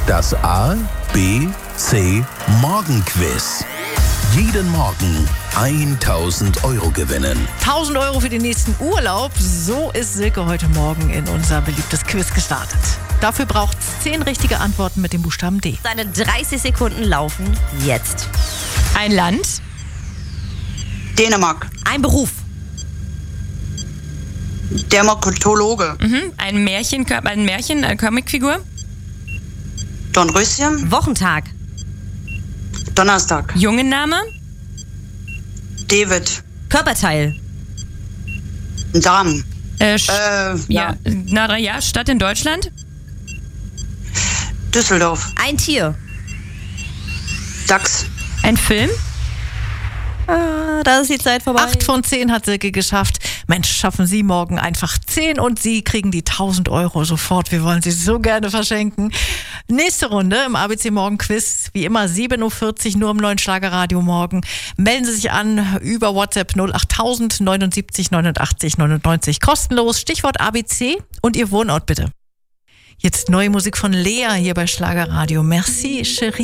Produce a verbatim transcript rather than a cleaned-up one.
Das A, B, C Morgenquiz. Jeden Morgen tausend Euro gewinnen. tausend Euro für den nächsten Urlaub. So ist Silke heute Morgen in unser beliebtes Quiz gestartet. Dafür braucht es zehn richtige Antworten mit dem Buchstaben D. Seine dreißig Sekunden laufen jetzt. Ein Land. Dänemark. Ein Beruf. Dermatologe. Mhm. Ein Märchen, ein Märchen, eine Comicfigur. Dornröschen. Wochentag. Donnerstag. Jungenname. David. Körperteil. Darm. Äh, Sch- Äh, ja. Na ja, Stadt in Deutschland. Düsseldorf. Ein Tier. Dachs. Ein Film. Ah, da ist die Zeit vorbei. Acht von zehn hat Silke geschafft. Mensch, schaffen Sie morgen einfach zehn und Sie kriegen die tausend Euro sofort. Wir wollen sie so gerne verschenken. Nächste Runde im A B C Morgen Quiz. Wie immer sieben Uhr vierzig nur im neuen Schlagerradio morgen. Melden Sie sich an über WhatsApp null acht tausend neunundsiebzig neunundachtzig neunundneunzig. Kostenlos. Stichwort A B C und Ihr Wohnort bitte. Jetzt neue Musik von Lea hier bei Schlagerradio. Merci, Cherie.